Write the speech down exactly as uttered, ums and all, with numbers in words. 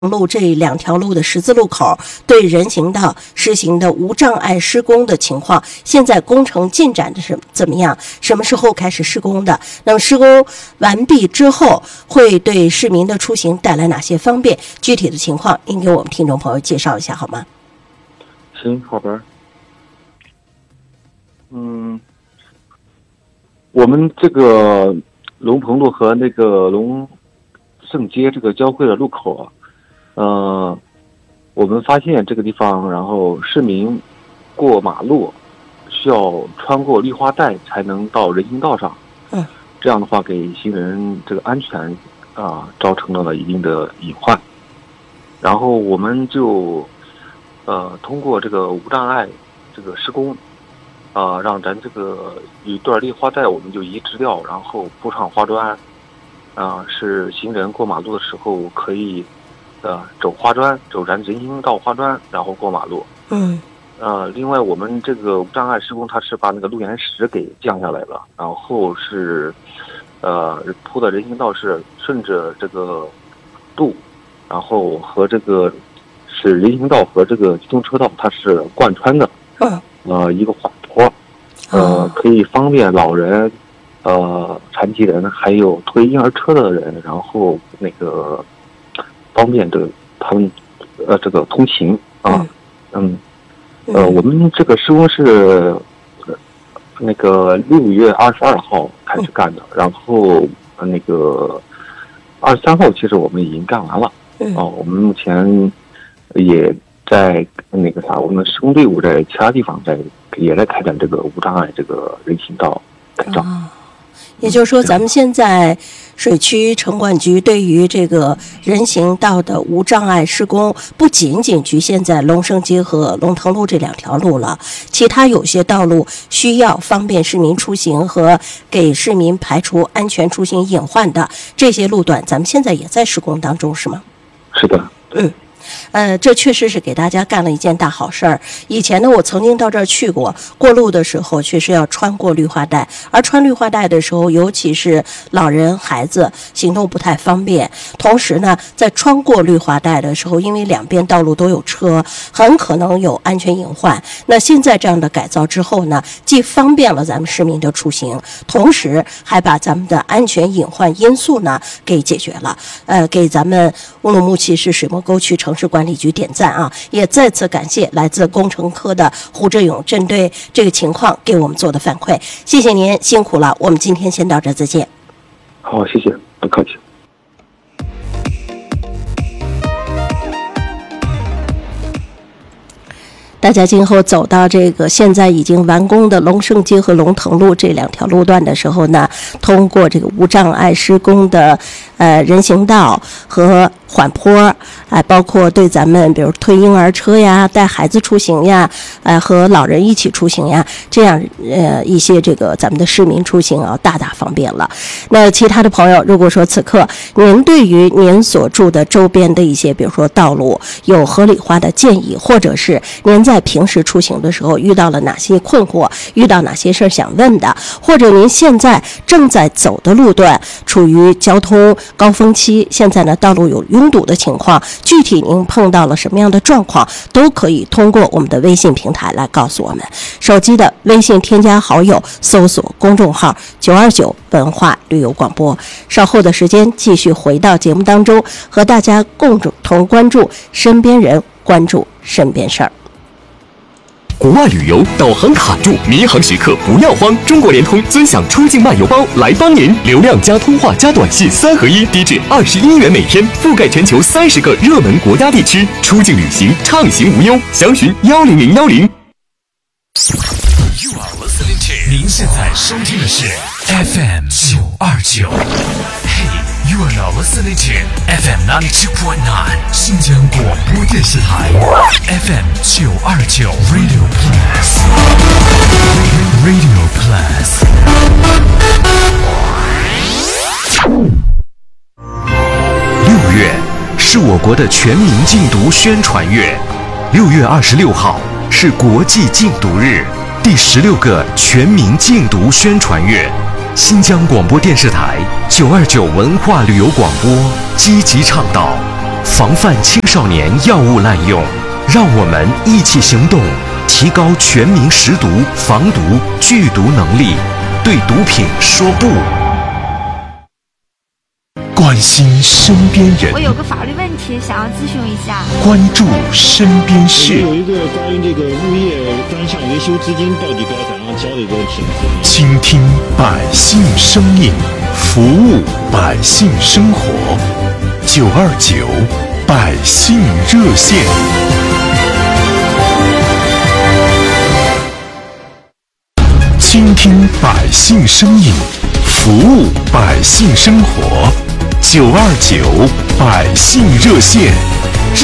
路这两条路的十字路口对人行道实行的无障碍施工的情况，现在工程进展的是怎么样？什么时候开始施工的？那么施工完毕之后会对市民的出行带来哪些方便？具体的情况您给我们听众朋友介绍一下好吗？ 行，好的。嗯，我们这个龙鹏路和那个龙盛街这个交汇的路口啊，呃，我们发现这个地方，然后市民过马路需要穿过绿化带才能到人行道上。 嗯， 这样的话给行人这个安全啊、呃、造成了一定的隐患。然后我们就呃通过这个无障碍这个施工，啊、呃，让咱这个一段绿化带我们就移植掉，然后铺上花砖，啊、呃，是行人过马路的时候可以。呃，走花砖，走咱人行道花砖，然后过马路。 嗯。 呃，另外我们这个无障碍施工，它是把那个路沿石给降下来了，然后是，呃，铺的人行道是顺着这个路，然后和这个是人行道和这个机动车道它是贯穿的。 嗯。 呃，一个缓坡，呃，可以方便老人、呃，残疾人还有推婴儿车的人，然后那个。方便的他们呃这个通勤啊，嗯，嗯呃我们这个施工是、呃、那个六月二十二号开始干的，然后、呃、那个二十三号其实我们已经干完了， 嗯、 啊，我们目前也在那个啥，我们施工队伍在其他地方在也在开展这个无障碍这个人行道改造。 哦，也就是说，咱们现在水区城管局对于这个人行道的无障碍施工，不仅仅局限在龙盛街和龙腾路这两条路了，其他有些道路需要方便市民出行和给市民排除安全出行隐患的这些路段，咱们现在也在施工当中，是吗？ 是的。 嗯。呃，这确实是给大家干了一件大好事儿。以前呢，我曾经到这儿去过，过路的时候确实要穿过绿化带，而穿绿化带的时候，尤其是老人、孩子行动不太方便。同时呢，在穿过绿化带的时候，因为两边道路都有车，很可能有安全隐患。那现在这样的改造之后呢，既方便了咱们市民的出行，同时还把咱们的安全隐患因素呢给解决了。呃，给咱们乌鲁木齐市水墨沟区城市管理局点赞啊！也再次感谢来自工程科的胡志勇针对这个情况给我们做的反馈，谢谢您，辛苦了。我们今天先到这，再见。 好，谢谢，不客气。 大家今后走到这个现在已经完工的龙盛街和龙腾路这两条路段的时候呢，通过这个无障碍施工的呃人行道和缓坡，哎、呃，包括对咱们比如推婴儿车呀、带孩子出行呀，呃，和老人一起出行呀，这样呃一些这个咱们的市民出行啊，大大方便了。那其他的朋友，如果说此刻您对于您所住的周边的一些，比如说道路有合理化的建议，或者是您在平时出行的时候遇到了哪些困惑，遇到哪些事儿想问的，或者您现在正在走的路段处于交通高峰期，现在呢道路有拥堵的情况，具体您碰到了什么样的状况，都可以通过我们的微信平台来告诉我们。手机的微信添加好友，搜索公众号九二九文化旅游广播。稍后的时间继续回到节目当中，和大家共同关注身边人，关注身边事儿。 国外旅游导航卡住，民航时刻不要慌，中国联通尊享出境漫游包来帮您，流量加通话加短信三合一，低至二十一元每天，覆盖全球三十个热门国家地区，出境旅行畅行无忧，详询幺零零幺零。 您现在收听的是 F M 九二九。Hey, you are now listening to F M ninety-two point nine 新疆广播电视台 F M 九二九 Radio Plus Radio Plus。六月是我国的全民禁毒宣传月，六月二十六号是国际禁毒日，第十六个全民禁毒宣传月。新疆广播电视台九二九文化旅游广播积极倡导防范青少年药物滥用。让我们一起行动，提高全民识毒、防毒、拒毒能力，对毒品说不。关心身边人， 我有个法律问题想要咨询一下。 关注身边事， 有一个关于这个物业专项维修资金到底该怎样交的一个问题。 倾听百姓声音，服务百姓生活。九二九百姓热线。倾听百姓声音，服务百姓生活。九二九百姓热线。